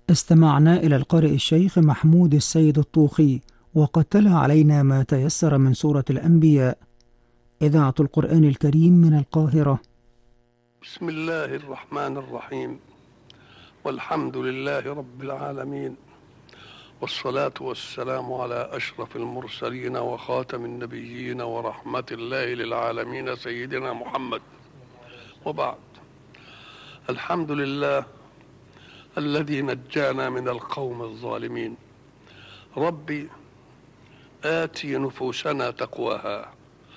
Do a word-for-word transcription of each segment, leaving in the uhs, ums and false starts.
استمعنا إلى القارئ الشيخ محمود السيد الطوخي، وقد تلا علينا ما تيسر من سورة الأنبياء. إذاعة القرآن الكريم من القاهرة. بسم الله الرحمن الرحيم، والحمد لله رب العالمين، والصلاة والسلام على أشرف المرسلين وخاتم النبيين ورحمة الله للعالمين سيدنا محمد. وبعد، الحمد لله الذي نجانا من القوم الظالمين. ربي آتي نفوسنا تقواها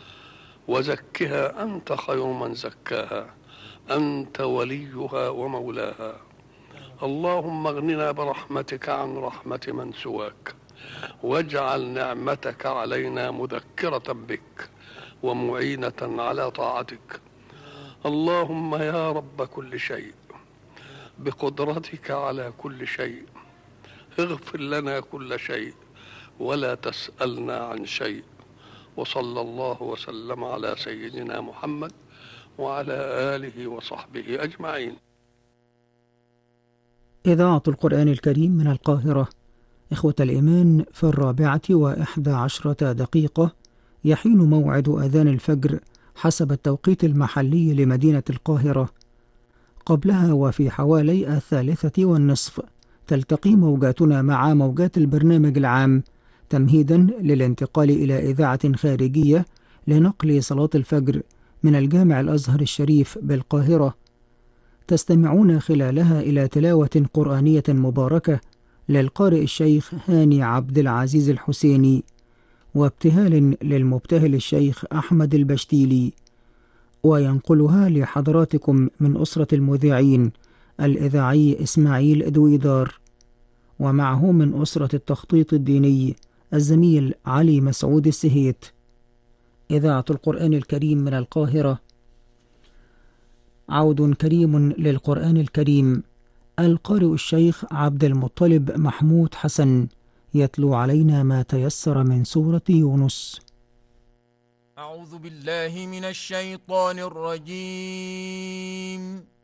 وزكها أنت خير من زكاها، أنت وليها ومولاها. اللهم اغننا برحمتك عن رحمة من سواك، واجعل نعمتك علينا مذكرة بك ومعينة على طاعتك. اللهم يا رب كل شيء، بقدرتك على كل شيء، اغفر لنا كل شيء ولا تسألنا عن شيء. وصلى الله وسلم على سيدنا محمد وعلى آله وصحبه أجمعين. إذاعة القرآن الكريم من القاهرة. إخوة الإيمان، في الرابعة وإحدى عشرة دقيقة يحين موعد أذان الفجر حسب التوقيت المحلي لمدينة القاهرة. قبلها وفي حوالي الثالثة والنصف تلتقي موجاتنا مع موجات البرنامج العام، تمهيدا للانتقال إلى إذاعة خارجية لنقل صلاة الفجر من الجامع الأزهر الشريف بالقاهرة. تستمعون خلالها إلى تلاوة قرآنية مباركة للقارئ الشيخ هاني عبد العزيز الحسيني، وابتهال للمبتهل الشيخ أحمد البشتيلي، وينقلها لحضراتكم من أسرة المذيعين الإذاعي إسماعيل دويدار، ومعه من أسرة التخطيط الديني الزميل علي مسعود السهيت. إذاعة القرآن الكريم من القاهرة. عود كريم للقرآن الكريم. القارئ الشيخ عبد المطلب محمود حسن يتلو علينا ما تيسر من سورة يونس. أعوذ بالله من الشيطان الرجيم.